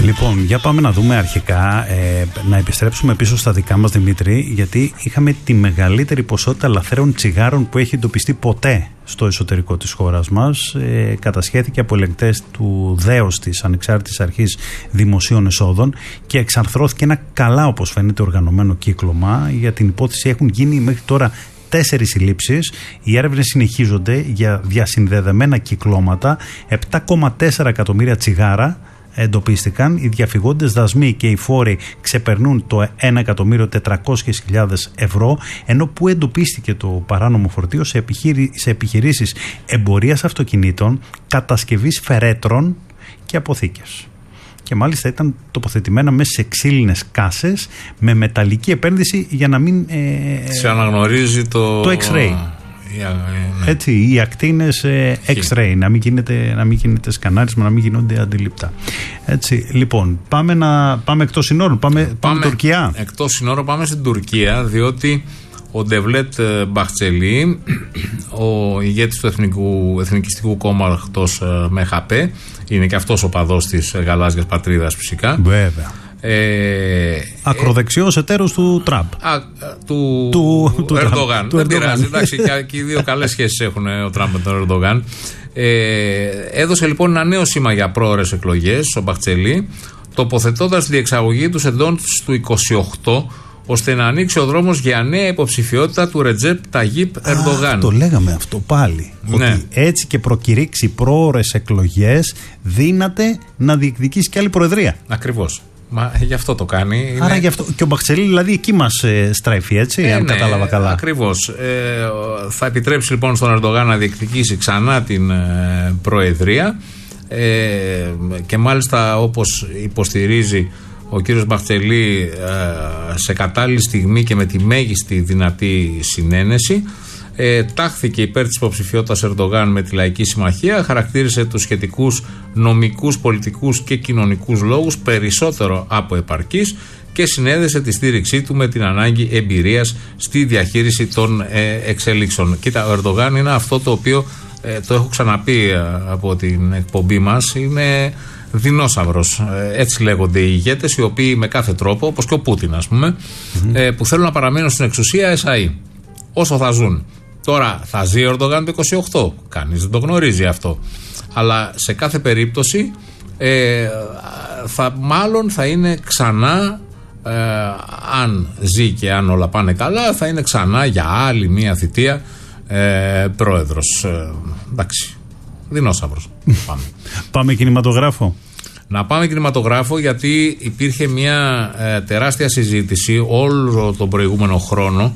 Λοιπόν, για πάμε να δούμε αρχικά, να επιστρέψουμε πίσω στα δικά μας, Δημήτρη, γιατί είχαμε τη μεγαλύτερη ποσότητα λαθρέων τσιγάρων που έχει εντοπιστεί ποτέ στο εσωτερικό της χώρας μας. Κατασχέθηκε από ελεγκτές του ΔΕΟΣ, της Ανεξάρτητης Αρχής Δημοσίων Εσόδων, και εξαρθρώθηκε ένα καλά, όπως φαίνεται, οργανωμένο κύκλωμα. Για την υπόθεση έχουν γίνει μέχρι τώρα 4 συλλήψεις. Οι έρευνες συνεχίζονται για διασυνδεδεμένα κυκλώματα. 7,4 εκατομμύρια τσιγάρα εντοπίστηκαν. Οι διαφυγόντες δασμοί και οι φόροι ξεπερνούν το 1.400.000 ευρώ, ενώ που εντοπίστηκε το παράνομο φορτίο σε επιχειρήσεις εμπορίας αυτοκινήτων, κατασκευής φερέτρων και αποθήκες. Και μάλιστα ήταν τοποθετημένα μέσα σε ξύλινες κάσες με μεταλλική επένδυση για να μην σε αναγνωρίζει το X-ray. Έτσι, οι ακτίνες X-ray, να μην γίνεται σκανάρισμα, να μην γίνονται αντιληπτά. Έτσι, λοιπόν, πάμε εκτός συνόρων, πάμε Τουρκία. Εκτός συνόρων πάμε στην Τουρκία, διότι ο Ντεβλέτ Μπαχτσελή, ο ηγέτης του Εθνικιστικού Κόμματος ΜΕΧΑΠ, είναι και αυτός ο παδός της γαλάζιας πατρίδας φυσικά. Βέβαια. Ακροδεξιός εταίρος του Τραμπ. Του Ερντογάν. Δεν πειράζει, εντάξει, και οι δύο καλές σχέσεις έχουν ο Τραμπ με τον Ερντογάν. Έδωσε λοιπόν ένα νέο σήμα για πρόωρες εκλογές ο Μπαχτσελή, τοποθετώντας τη διεξαγωγή του εντός του 28, ώστε να ανοίξει ο δρόμος για νέα υποψηφιότητα του Ρετζέπ Ταγίπ Ερντογάν. Το λέγαμε αυτό πάλι. Ναι. Ότι έτσι και προκηρύξει πρόωρες εκλογές, δύναται να διεκδικήσει και άλλη προεδρία. Ακριβώς. Μα γι' αυτό το κάνει. Άρα γι' αυτό. Και ο Μπαχτσελή δηλαδή εκεί μας στρέφει, έτσι, αν κατάλαβα καλά. Ακριβώς. Θα επιτρέψει λοιπόν στον Ερντογάν να διεκδικήσει ξανά την προεδρία, και μάλιστα, όπως υποστηρίζει ο κύριος Μπαχτσελή, σε κατάλληλη στιγμή και με τη μέγιστη δυνατή συνένεση, τάχθηκε υπέρ της υποψηφιότητας Ερντογάν με τη Λαϊκή Συμμαχία, χαρακτήρισε τους σχετικούς νομικούς, πολιτικούς και κοινωνικούς λόγους περισσότερο από επαρκείς και συνέδεσε τη στήριξή του με την ανάγκη εμπειρίας στη διαχείριση των εξελίξεων. Κοίτα, ο Ερντογάν είναι αυτό το οποίο, το έχω ξαναπεί από την εκπομπή μας, είναι δεινόσαυρος. Έτσι λέγονται οι ηγέτες, οι οποίοι με κάθε τρόπο, όπως και ο Πούτιν ας πούμε, που θέλουν να παραμείνουν στην εξουσία εσαΐ όσο θα ζουν. Τώρα θα ζει ο Ερντογάν το 28, κανείς δεν το γνωρίζει αυτό, αλλά σε κάθε περίπτωση μάλλον θα είναι ξανά, αν ζει και αν όλα πάνε καλά, θα είναι ξανά για άλλη μία θητεία πρόεδρος. Εντάξει, δεινόσαυρος. Πάμε κινηματογράφο. Να πάμε κινηματογράφο, γιατί υπήρχε μια τεράστια συζήτηση όλο τον προηγούμενο χρόνο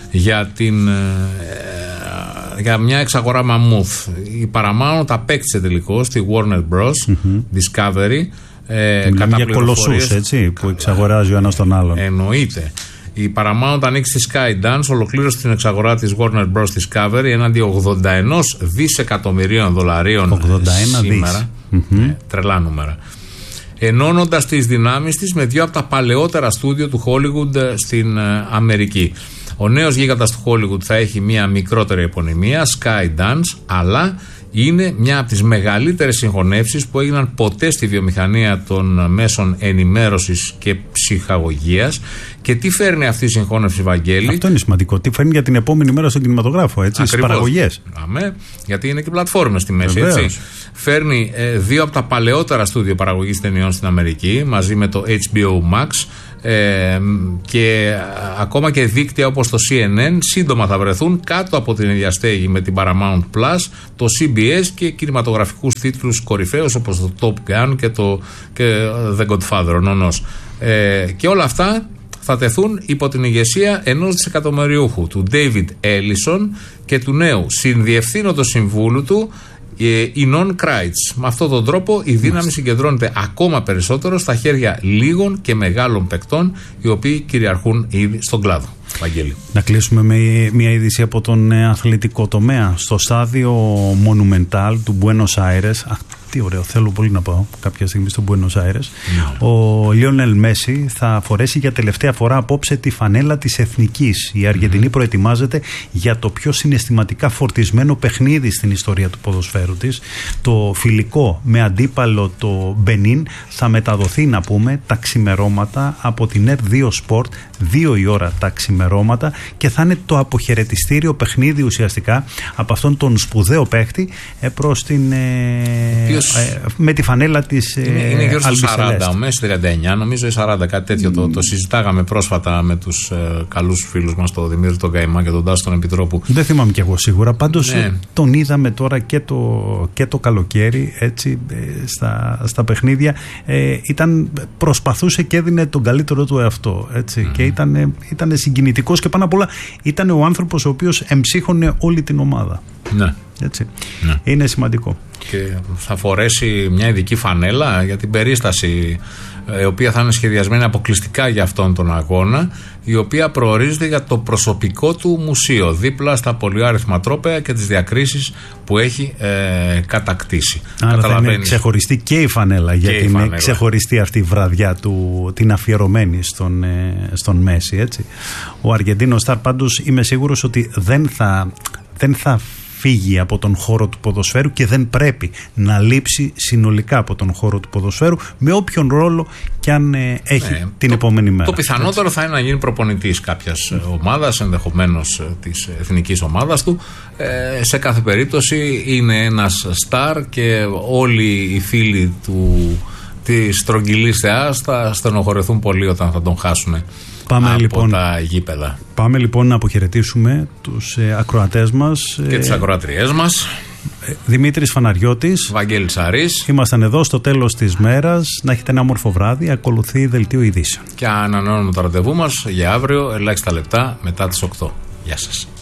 για μια εξαγορά μαμούθ. Η Paramount απέκτησε τελικώς στη Warner Bros. Discovery. Για κολοσσούς, έτσι, που εξαγοράζει ο ένας τον άλλον. Εννοείται. Η Paramount ανοίξει στη Skydance, ολοκλήρωσε την εξαγορά της Warner Bros. Discovery έναντι 81 δισεκατομμυρίων δολαρίων σήμερα. Τρελά νούμερα. Ενώνοντας τις δυνάμεις της με δύο από τα παλαιότερα στούντιο του Hollywood στην Αμερική. Ο νέος γίγαντας του Hollywood θα έχει μια μικρότερη επωνυμία, Skydance, αλλά είναι μια από τις μεγαλύτερες συγχωνεύσεις που έγιναν ποτέ στη βιομηχανία των μέσων ενημέρωσης και ψυχαγωγίας. Και τι φέρνει αυτή η συγχώνευση, Βαγγέλη? Αυτό είναι σημαντικό. Τι φέρνει για την επόμενη μέρα στον κινηματογράφο, έτσι, στις παραγωγές. Γιατί είναι και πλατφόρμες στη μέση, έτσι. Φέρνει δύο από τα παλαιότερα στούντιο παραγωγής ταινιών στην Αμερική, μαζί με το HBO Max, και ακόμα και δίκτυα όπως το CNN σύντομα θα βρεθούν κάτω από την ίδια στέγη με την Paramount Plus, το CBS και κινηματογραφικούς τίτλους κορυφαίους όπως το Top Gun και The Godfather, ο νονός. Και όλα αυτά θα τεθούν υπό την ηγεσία ενός δισεκατομμυριούχου, του David Ellison, και του νέου συνδιευθύνοντος συμβούλου του, Ινών Κράιτς. Με αυτόν τον τρόπο η δύναμη συγκεντρώνεται ακόμα περισσότερο στα χέρια λίγων και μεγάλων παικτών, οι οποίοι κυριαρχούν ήδη στον κλάδο. Βαγγέλη. Να κλείσουμε με μια είδηση από τον αθλητικό τομέα. Στο στάδιο Monumental του Buenos Aires, Τι ωραίο, θέλω πολύ να πάω κάποια στιγμή στο Buenos Aires. Ο Λιόνελ Μέση θα φορέσει για τελευταία φορά απόψε τη φανέλα της Εθνικής. Η Αργεντινή προετοιμάζεται για το πιο συναισθηματικά φορτισμένο παιχνίδι στην ιστορία του ποδοσφαίρου της. Το φιλικό με αντίπαλο το Μπενίν θα μεταδοθεί, να πούμε, τα ξημερώματα από την R2 Sport, 2 η ώρα τα ξημερώματα, και θα είναι το αποχαιρετιστήριο παιχνίδι ουσιαστικά από αυτόν τον σπουδαίο παίχτη προς την... με τη φανέλα της είναι γύρω στο 40, ο Μέση 39, νομίζω ή 40, κάτι τέτοιο. Το συζητάγαμε πρόσφατα με τους καλούς φίλους μας, τον Δημήτρη τον Καϊμά και τον Τάσο τον Επιτρόπου. Δεν θυμάμαι κι εγώ σίγουρα, πάντως τον είδαμε τώρα και το καλοκαίρι, έτσι, στα παιχνίδια. Προσπαθούσε και έδινε τον καλύτερο του εαυτό, έτσι, και ήταν συγκινητικός, και πάνω απ' όλα ήταν ο άνθρωπος ο οποίος εμψύχωνε όλη την ομάδα. Ναι. Έτσι. Ναι. Είναι σημαντικό. Και θα φορέσει μια ειδική φανέλα για την περίσταση, η οποία θα είναι σχεδιασμένη αποκλειστικά για αυτόν τον αγώνα, η οποία προορίζεται για το προσωπικό του μουσείο, δίπλα στα πολυάριθμα τρόπαια και τις διακρίσεις που έχει κατακτήσει. Άρα θα είναι ξεχωριστή και η φανέλα, γιατί είναι ξεχωριστή αυτή η βραδιά του, την αφιερωμένη στον Μέση, έτσι. Ο Αργεντίνος Σταρ, πάντως, είμαι σίγουρος ότι δεν θα φύγει από τον χώρο του ποδοσφαίρου και δεν πρέπει να λείψει συνολικά από τον χώρο του ποδοσφαίρου, με όποιον ρόλο και αν έχει την επόμενη μέρα. Το πιθανότερο θα είναι να γίνει προπονητής κάποιας ομάδας, ενδεχομένως της εθνικής ομάδας του. Σε κάθε περίπτωση είναι ένας στάρ και όλοι οι φίλοι της στρογγυλής θεάς θα στενοχωρεθούν πολύ όταν θα τον χάσουν από τα γήπεδα. Πάμε λοιπόν να αποχαιρετήσουμε τους ακροατές μας και τις ακροατριές μας. Δημήτρης Φαναριώτης, Βαγγέλης Αρής. Ήμασταν εδώ στο τέλος της μέρας. Να έχετε ένα όμορφο βράδυ. Ακολουθεί δελτίο ειδήσεων. Και ανανεώνουμε το ραντεβού μας για αύριο, ελάχιστα λεπτά μετά τις 8. Γεια σας.